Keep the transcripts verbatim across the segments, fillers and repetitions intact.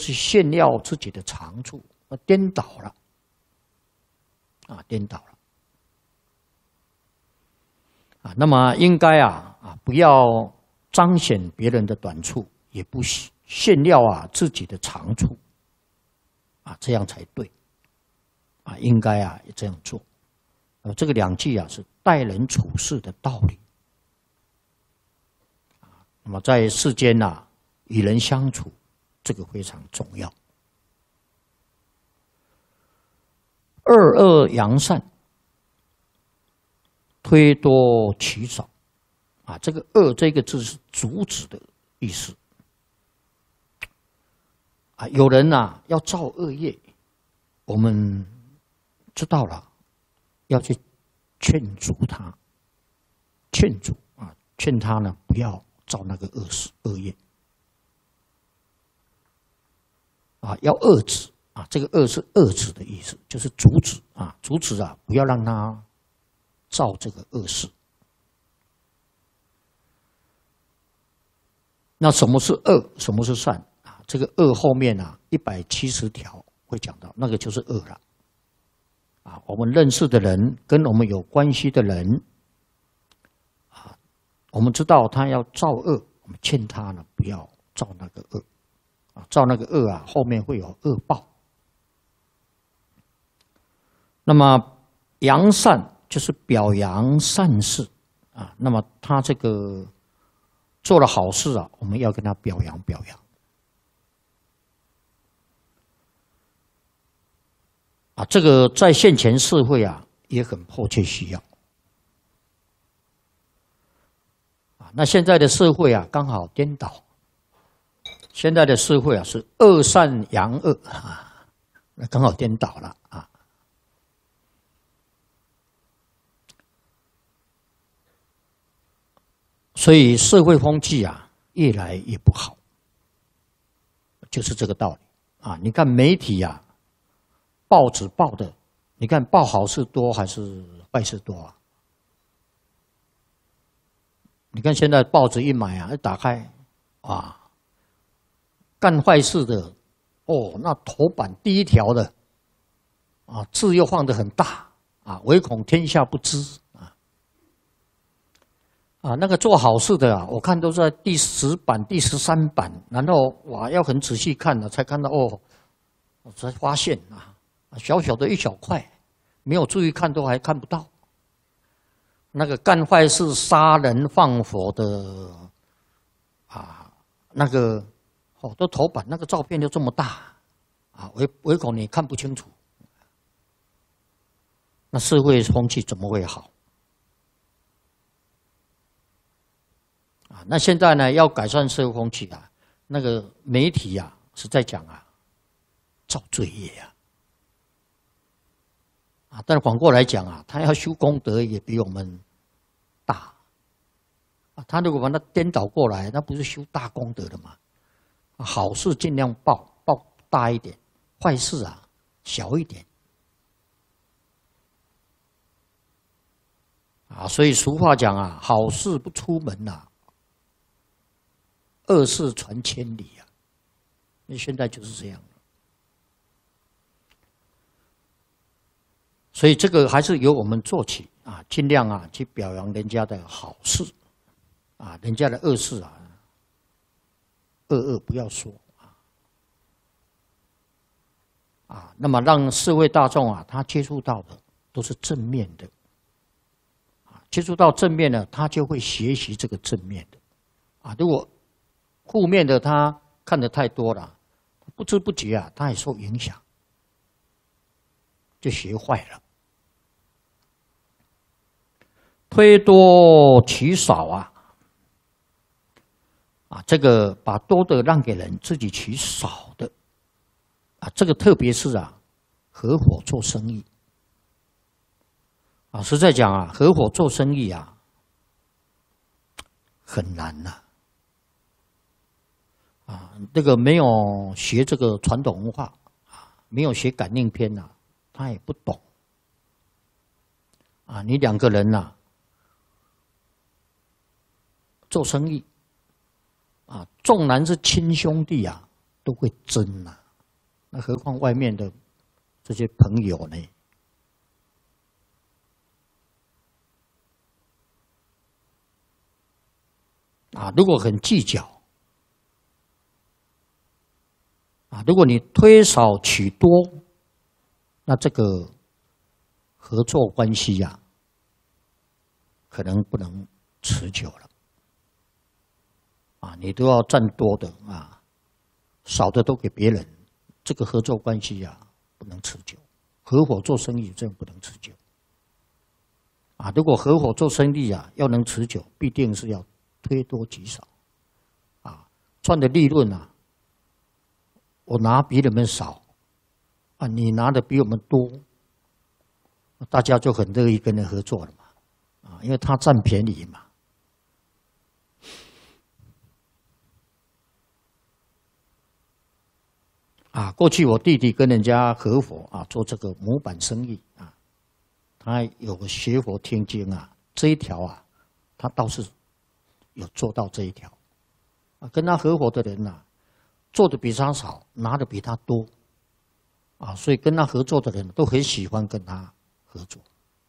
就是炫耀自己的长处，颠倒了，啊，颠倒了，啊，那么应该啊啊不要彰显别人的短处，也不炫耀啊自己的长处，啊，这样才对，啊，应该啊也这样做。呃，这个两句啊是待人处事的道理。啊，那么在世间呐、啊，与人相处，这个非常重要。二恶扬善，推多取少。啊，这个恶这个字是阻止的意思。啊，有人呐、啊、要造恶业，我们知道了。要去劝阻他，劝阻啊，劝他呢不要造那个恶事恶业啊，要遏止啊，这个遏是遏止的意思，就是阻止啊，阻止啊，不要让他造这个恶事。那什么是恶？什么是善啊？这个恶后面啊，一百七十条会讲到，那个就是恶了。啊，我们认识的人，跟我们有关系的人，啊，我们知道他要造恶，我们劝他呢不要造那个恶，啊，造那个恶啊，后面会有恶报。那么扬善就是表扬善事啊，那么他这个做了好事啊，我们要跟他表扬表扬。啊，这个在现前社会啊，也很迫切需要。啊，那现在的社会啊，刚好颠倒。现在的社会啊，是恶善扬恶啊，那刚好颠倒了啊。所以社会风气啊，越来越不好，就是这个道理啊。你看媒体啊。报纸报的，你看报好事多还是坏事多啊？你看现在报纸一买啊，一打开，啊，干坏事的，哦，那头版第一条的，啊，字又放得很大，啊，唯恐天下不知，啊，啊，那个做好事的啊，我看都在第十版、第十三版，然后哇，要很仔细看了才看到哦，我才发现啊。小小的一小块，没有注意看都还看不到。那个干坏事、杀人放火的啊，那个好多头版那个照片就这么大啊，唯唯恐你看不清楚。那社会风气怎么会好？啊，那现在呢，要改善社会风气啊，那个媒体啊是在讲啊，造罪业啊。啊，但是反过来讲啊，他要修功德也比我们大。啊，他如果把它颠倒过来，那不是修大功德的吗？好事尽量报，报大一点；坏事啊，小一点。啊，所以俗话讲啊，好事不出门呐、啊，恶事传千里啊。那现在就是这样。所以这个还是由我们做起啊，尽量啊去表扬人家的好事，啊，人家的恶事啊，恶恶不要说啊，啊，那么让社会大众啊，他接触到的都是正面的，啊，接触到正面的，他就会学习这个正面的，啊，如果负面的他看得太多了，不知不觉啊，他也受影响，就学坏了。推多取少啊，啊，这个把多的让给人，自己取少的，啊，这个特别是啊，合伙做生意，啊，实在讲啊，合伙做生意啊，很难呐，啊，啊，这个没有学这个传统文化啊，没有学感应篇呐、啊，他也不懂，啊，你两个人呐、啊。做生意，啊，纵然是亲兄弟啊， 都会争呐、啊，那何况外面的这些朋友呢？啊，如果很计较，啊，如果你推少取多，那这个合作关系呀、啊，可能不能持久了。啊，你都要占多的啊，少的都给别人，这个合作关系呀、啊、不能持久。合伙做生意真不能持久。啊，如果合伙做生意啊要能持久，必定是要推多取少。啊，赚的利润啊，我拿比你们少，啊，你拿的比我们多，大家就很乐意跟人合作了嘛。啊，因为他占便宜嘛。啊，过去我弟弟跟人家合伙啊，做这个模板生意啊，他有个学佛听经啊，这一条啊，他倒是有做到这一条。啊，跟他合伙的人呐、啊，做的比他少，拿的比他多，啊，所以跟他合作的人都很喜欢跟他合作。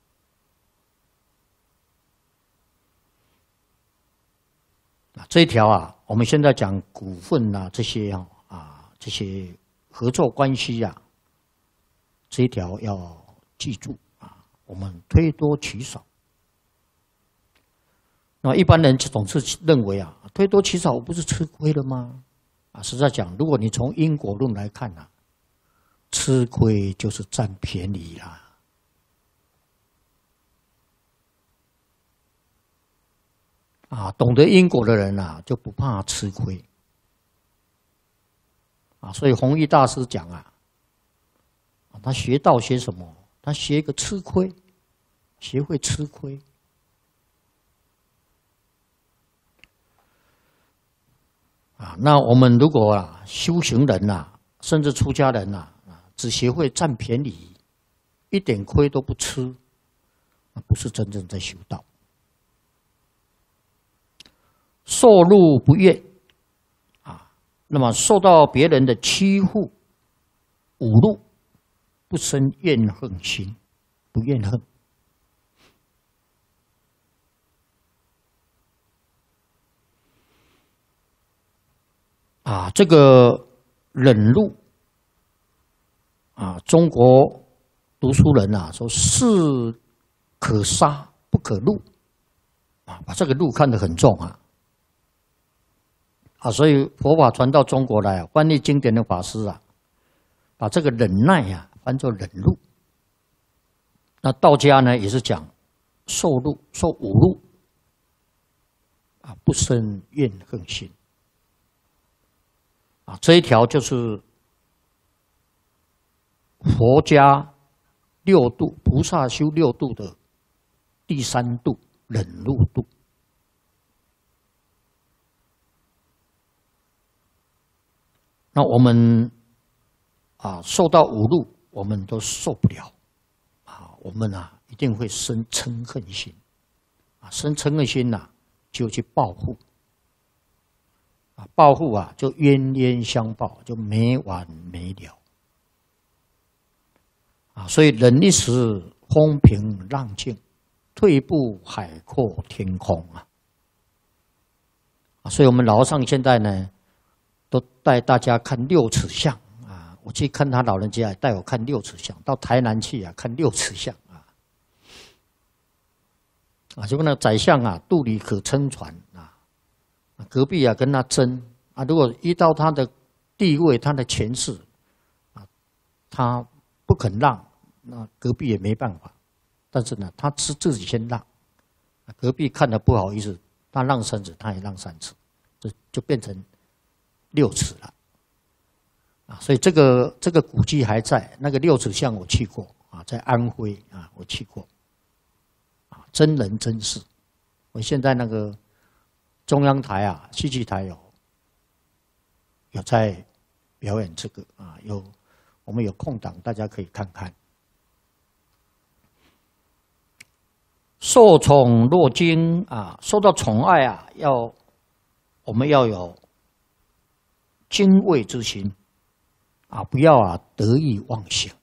啊，这一条啊，我们现在讲股份啊，这些啊啊这些。合作关系呀、啊，这一条要记住啊！我们推多取少。那一般人总是认为啊，推多取少，我不是吃亏了吗？啊，实在讲，如果你从因果论来看啊，吃亏就是占便宜啦。啊，懂得因果的人啊，就不怕吃亏。啊，所以弘一大师讲啊，他学道学什么？他学一个吃亏，学会吃亏。啊，那我们如果啊修行人呐、啊，甚至出家人呐、啊，只学会占便宜，一点亏都不吃，那不是真正在修道。受禄不怨。那么受到别人的欺负、侮辱，不生怨恨心，不怨恨。啊，这个忍辱啊，中国读书人啊说士可杀不可辱啊，把这个辱看得很重啊。啊，所以佛法传到中国来啊，翻译经典的法师啊，把这个忍耐呀、啊、翻作忍辱。那道家呢也是讲受辱、受侮辱啊，不生怨恨心啊，这一条就是佛家六度菩萨修六度的第三度忍辱度。那我们啊受到侮辱，我们都受不了啊，我们啊一定会生嗔恨心啊，生嗔恨心呐、啊，就去报复啊，报复啊就冤冤相报，就没完没了啊，所以忍一时风平浪静，退步海阔天空啊，啊，所以我们老和尚现在呢。都带大家看六尺相啊！我去看他老人家，带我看六尺相。到台南去啊，看六尺相啊！啊，结果那个宰相啊，肚里可撑船啊！隔壁啊跟他争啊，如果依照他的地位、他的权势啊，他不肯让，那隔壁也没办法。但是呢，他是自己先让，隔壁看了不好意思，他让三次，他也让三次，这就变成。六尺了，啊，所以这个这个古迹还在。那个六尺巷我去过啊，在安徽啊，我去过，啊，真人真事。我现在那个中央台啊，戏剧台有有在表演这个啊，有我们有空档，大家可以看看。受宠若惊啊，受到宠爱啊，要我们要有。 敬畏之心，啊，不要啊得意忘形。